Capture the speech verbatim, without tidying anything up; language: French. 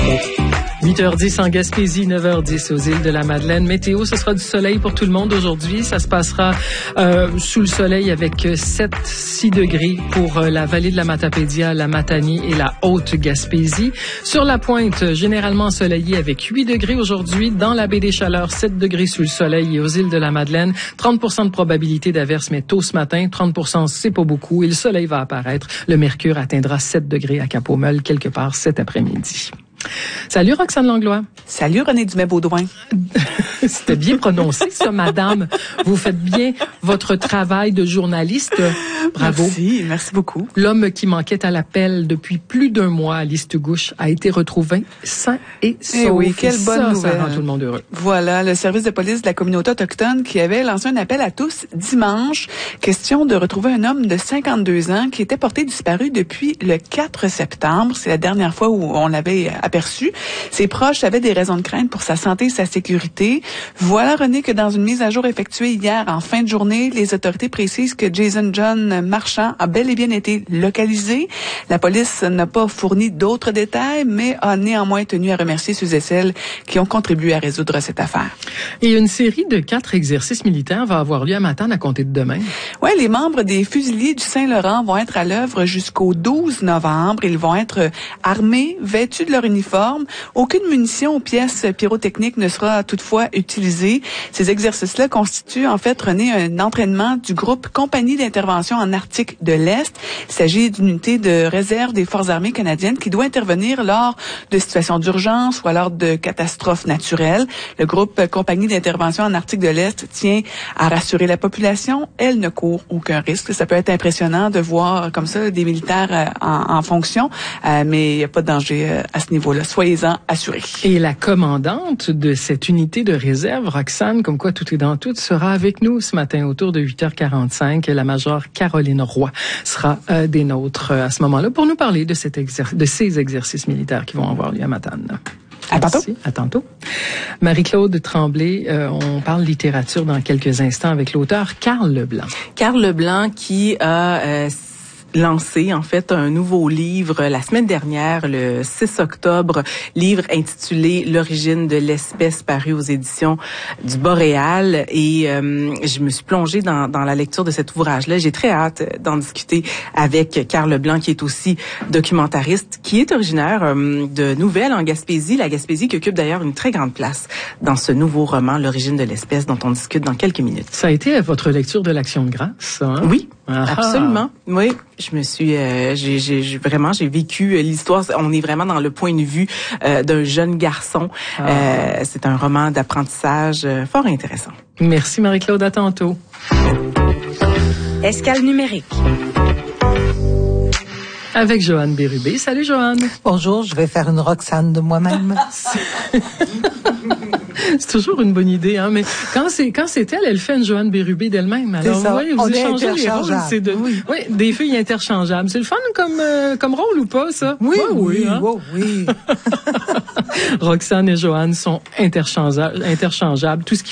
huit heures dix en Gaspésie, neuf heures dix aux îles de la Madeleine. Météo, ce sera du soleil pour tout le monde aujourd'hui. Ça se passera euh, sous le soleil avec sept à six degrés pour euh, la vallée de la Matapédia, la Matanie et la Haute-Gaspésie. Sur la pointe, généralement ensoleillé avec huit degrés aujourd'hui. Dans la baie des Chaleurs, sept degrés sous le soleil et aux îles de la Madeleine. trente pour cent de probabilité d'averse, mais tôt ce matin. trente pour cent, c'est pas beaucoup. Et le soleil va apparaître. Le mercure atteindra sept degrés à Cap-aux-Meules quelque part cet après-midi. Salut Roxane Langlois. Salut René Dumais-Baudouin. C'était bien prononcé ça, madame. Vous faites bien votre travail de journaliste. Bravo. Merci, merci beaucoup. L'homme qui manquait à l'appel depuis plus d'un mois à Listugouche a été retrouvé sain et sauf. Eh oui, quelle bonne ça, nouvelle. Ça rend tout le monde heureux. Voilà, le service de police de la communauté autochtone qui avait lancé un appel à tous dimanche. Question de retrouver un homme de cinquante-deux ans qui était porté disparu depuis le quatre septembre. C'est la dernière fois où on l'avait aperçu. Ses proches avaient des raisons de crainte pour sa santé et sa sécurité. Voilà, René, que dans une mise à jour effectuée hier en fin de journée, les autorités précisent que Jason John Marchand a bel et bien été localisé. La police n'a pas fourni d'autres détails, mais a néanmoins tenu à remercier ceux et celles qui ont contribué à résoudre cette affaire. Et une série de quatre exercices militaires va avoir lieu à Matane à compter de demain. Oui, les membres des Fusiliers du Saint-Laurent vont être à l'œuvre jusqu'au douze novembre. Ils vont être armés, vêtus de leur uniforme. Aucune munition ou pièces pyrotechniques ne sera toutefois utilisée. Ces exercices-là constituent en fait, René, un entraînement du groupe Compagnie d'intervention en Arctique de l'Est. Il s'agit d'une unité de réserve des Forces armées canadiennes qui doit intervenir lors de situations d'urgence ou lors de catastrophes naturelles. Le groupe Compagnie d'intervention en Arctique de l'Est tient à rassurer la population. Elle ne court aucun risque. Ça peut être impressionnant de voir comme ça des militaires en, en fonction, euh, mais il n'y a pas de danger euh, à ce niveau-là. Soyez-en assurés. Et la commandante de cette unité de réserve, Roxane, comme quoi tout est dans tout, sera avec nous ce matin autour de huit heures quarante-cinq. La major Caroline Roy sera euh, des nôtres euh, à ce moment-là pour nous parler de, cet exer- de ces exercices militaires qui vont avoir lieu à Matane. À tantôt. Merci. À tantôt. Marie-Claude Tremblay, euh, on parle littérature dans quelques instants avec l'auteur Karl Leblanc. Karl Leblanc qui a euh, lancé en fait un nouveau livre la semaine dernière, le six octobre, livre intitulé L'origine de l'espèce, paru aux éditions du Boréal. Et euh, je me suis plongée dans, dans la lecture de cet ouvrage-là. J'ai très hâte d'en discuter avec Karl Leblanc, qui est aussi documentariste, qui est originaire euh, de Nouvelle en Gaspésie. La Gaspésie qui occupe d'ailleurs une très grande place dans ce nouveau roman, L'origine de l'espèce, dont on discute dans quelques minutes. Ça a été votre lecture de l'Action de grâce, hein? Oui. Aha. Absolument. Oui, je me suis, euh, j'ai, j'ai, j'ai vraiment, j'ai vécu l'histoire. On est vraiment dans le point de vue euh, d'un jeune garçon. Ah. Euh, c'est un roman d'apprentissage euh, fort intéressant. Merci Marie-Claude, à tantôt. Escale numérique. Avec Joanne Bérubé. Salut Joanne. Bonjour, je vais faire une Roxane de moi-même. C'est toujours une bonne idée, hein, mais quand c'est quand c'est elle, elle fait une Joanne Bérubé d'elle-même. Alors, c'est ça. Ouais, vous On est échangez les rôles, c'est de, oui. oui, des filles interchangeables. C'est le fun comme euh, comme rôle ou pas, ça? Oui, ouais, oui, oui, hein? oh, oui. Roxane et Joanne sont interchangeables, interchangeables. Tout ce qui